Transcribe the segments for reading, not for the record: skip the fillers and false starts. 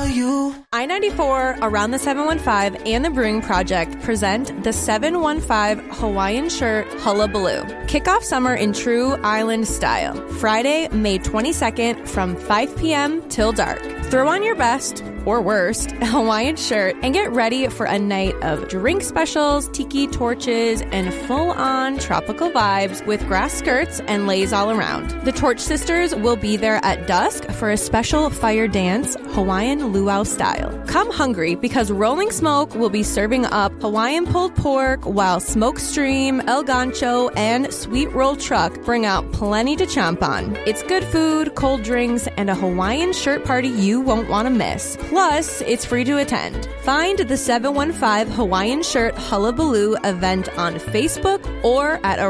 you. I-94, Around the 715, and the Brewing Project present the 715 Hawaiian Shirt Hullabaloo. Kick off summer in true island style. Friday, May 22nd from 5 p.m. till dark. Throw on your best, or worst, Hawaiian shirt and get ready for a night of drink specials, tiki torches, and full-on tropical vibes with grass skirts and leis all around. The Torch Sisters will be there at dusk for a special fire dance, Hawaiian luau style. Come hungry because Rolling Smoke will be serving up Hawaiian pulled pork while Smokestream, El Gancho, and Sweet Roll Truck bring out plenty to chomp on. It's good food, cold drinks, and a Hawaiian shirt party you won't want to miss. Plus, it's free to attend. Find the 715 Hawaiian Shirt Hullabaloo event on Facebook or at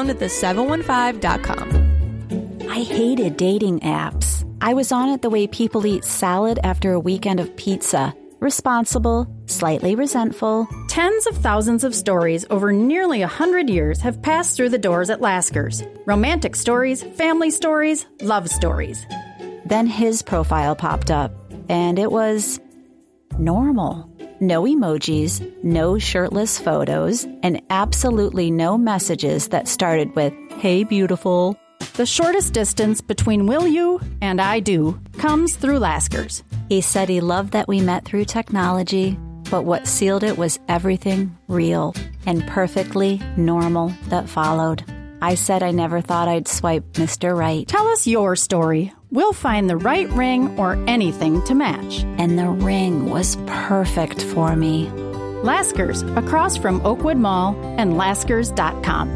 aroundthe715.com. I hated dating apps. I was on it the way people eat salad after a weekend of pizza. Responsible, slightly resentful. Tens of thousands of stories over nearly 100 years have passed through the doors at Lasker's. Romantic stories, family stories, love stories. Then his profile popped up, and it was normal. No emojis, no shirtless photos, and absolutely no messages that started with, "Hey, beautiful." The shortest distance between will you and I do comes through Lasker's. He said he loved that we met through technology, but what sealed it was everything real and perfectly normal that followed. I said I never thought I'd swipe Mr. Right. Tell us your story. We'll find the right ring or anything to match. And the ring was perfect for me. Lasker's, across from Oakwood Mall and Laskers.com.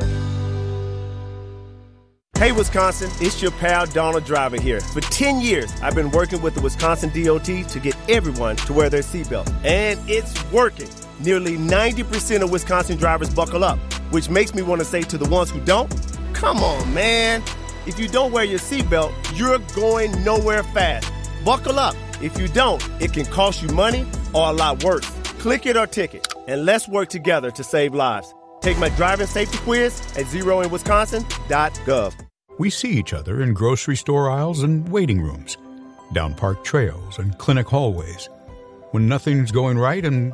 Hey, Wisconsin, it's your pal Donald Driver here. For 10 years, I've been working with the Wisconsin DOT to get everyone to wear their seatbelt. And it's working. Nearly 90% of Wisconsin drivers buckle up, which makes me want to say to the ones who don't, come on, man. If you don't wear your seatbelt, you're going nowhere fast. Buckle up. If you don't, it can cost you money or a lot worse. Click it or ticket, and let's work together to save lives. Take my driving safety quiz at zeroinwisconsin.gov. We see each other in grocery store aisles and waiting rooms, down park trails and clinic hallways. When nothing's going right and